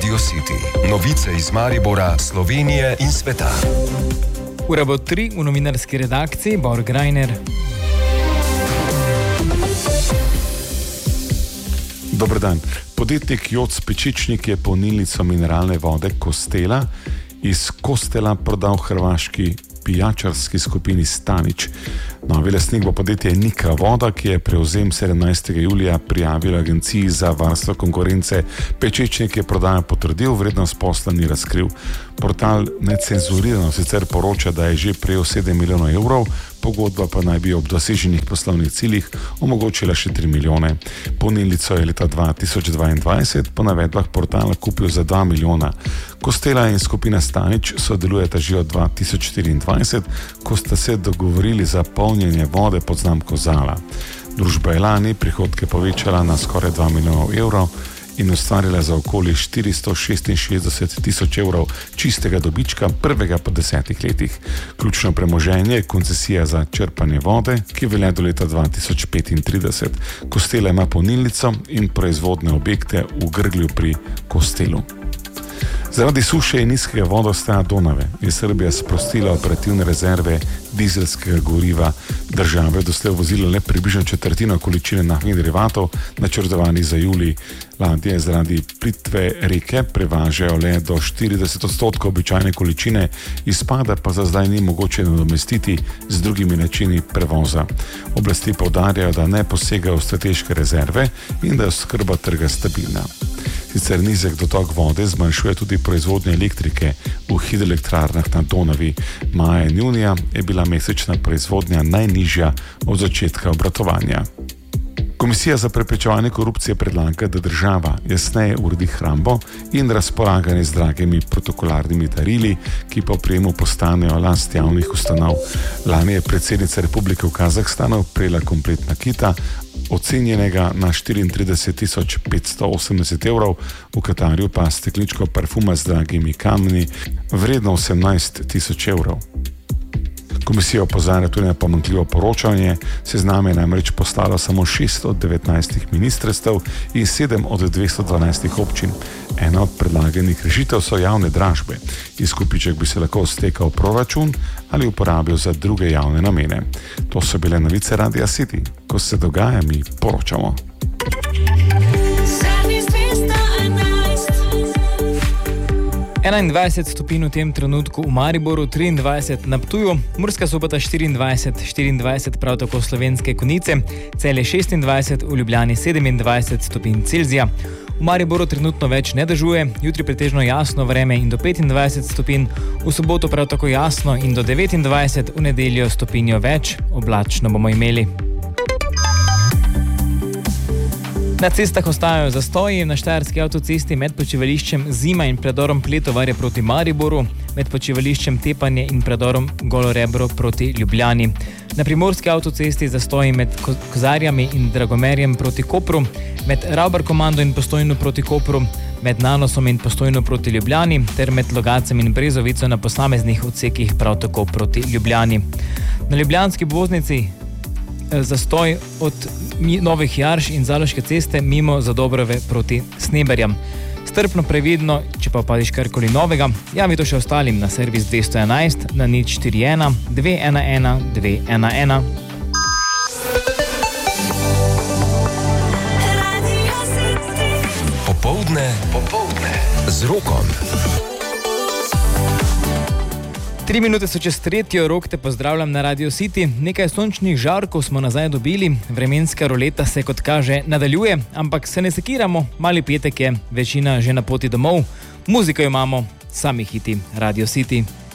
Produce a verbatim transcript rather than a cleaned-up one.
Radio City. Novice iz Maribora, Slovenije in sveta. Ura bo tri, v novinarski redakciji Bor Grajner. Dober dan. Podjetnik Joc Pečičnik je polnilnico mineralne vode Kostela iz Kostela prodal hrvaški pijačarski skupini Stanič. Novi lastnik bo podjetje Nika Voda, ki je prevzem sedemnajstega julija prijavil agenciji za varstvo konkurence. Pečičnik je prodajo potrdil, vrednost posla ni razkril. Portal Necenzurirano sicer poroča, da je že prejel sedem milijonov evrov, pogodba pa naj bi ob doseženih poslovnih ciljih omogočila še tri milijone. Polnilnico je leta dva tisoč dvaindvajset po navedbah portala kupil za dva milijona. Kostela in skupina Stanič sodelujeta že od dva tisoč štiriindvajset, ko sta se dogovorili za polnjenje vode pod znamko Zala. Družba je lani prihodke povečala na skoraj dva milijona evrov in ustvarila za okoli štiristo šestinšestdeset tisoč evrov čistega dobička, prvega po desetih letih. Ključno premoženje je koncesija za črpanje vode, ki velja do leta dva tisoč petintrideset. Kostela ima polnilnico in proizvodne objekte v Grglju pri Kostelu. Zaradi suše in nizkega vodostaja Donave je Srbija sprostila operativne rezerve dizelskega goriva. Država je doslej vozila le približno četrtino količine naftnih derivatov, načrtovanih za julij. Ladje zaradi plitve reke prevažajo le do štirideset odstotkov običajne količine, izpada pa za zdaj ni mogoče nadomestiti z drugimi načini prevoza. Oblasti poudarjajo, da ne posegajo v strateške rezerve in da je oskrba trga stabilna. Sicer nizek dotok vode zmanjšuje tudi proizvodnjo elektrike v hidroelektrarnah na Donavi. Maja in junija je bila mesečna proizvodnja najnižja od začetka obratovanja. Komisija za preprečevanje korupcije predlaga, da država jasneje uredi hrambo in razpolaganje z dragimi protokolarnimi darili, ki po prejemu postanejo last javnih ustanov. Lani je predsednica Republike v Kazahstanu prejela komplet nakita, ocenjenega na štiriintrideset tisoč petsto osemdeset evrov, v Katarju pa stekleničko parfuma z dragimi kamni, vredno osemnajst tisoč evrov. Komisija opozarja tudi na pomanjkljivo poročanje. Seznam je namreč poslalo samo šest od devetnajstih ministrstev in sedem od dvesto dvanajstih občin. Ena od predlaganih rešitev so javne dražbe. Izkupiček bi se lahko stekal v proračun ali uporabil za druge javne namene. To so bile novice Radia City. Ko se dogaja, mi poročamo. enaindvajset stopinj v tem trenutku v Mariboru, triindvajset na Ptuju, Murska Sobota štiriindvajset, štiriindvajset prav tako Slovenske Konjice, Celje šestindvajset, v Ljubljani sedemindvajset stopinj Celzija. V Mariboru trenutno več ne dežuje, jutri pretežno jasno vreme in do petindvajset stopinj, v soboto prav tako jasno in do devetindvajset, v nedeljo stopinjo več, oblačno bomo imeli. Na cestah ostajajo zastoji, na štajerski avtocesti med počivališčem Zima in predorom Pletovarje proti Mariboru, med počivališčem Tepanje in predorom Golo Rebro proti Ljubljani. Na primorski avtocesti zastoji med Kozarjami in Dragomerjem proti Kopru, med Ravbarkomando in Postojno proti Kopru, med Nanosom in Postojno proti Ljubljani ter med Logacem in Brezovico na posameznih odsekih prav tako proti Ljubljani. Na ljubljanski obvoznici zastoj od Novih Jarš in Zaloške ceste mimo Zadobrove proti Sneberjam. Strpno, previdno, če pa opadiš karkoli novega, javi to še ostalim na servis dvesto enajst na nič štiri ena dve ena ena dve ena ena. Popoldne, popoldne z Rokom. Tri minute so čez tretjo, Rok te pozdravljam na Radio City. Nekaj sončnih žarkov smo nazaj dobili, vremenska roleta se kot kaže nadaljuje, ampak se ne sekiramo, mali petek je, večina že na poti domov. Muziko imamo, sami hiti Radio City.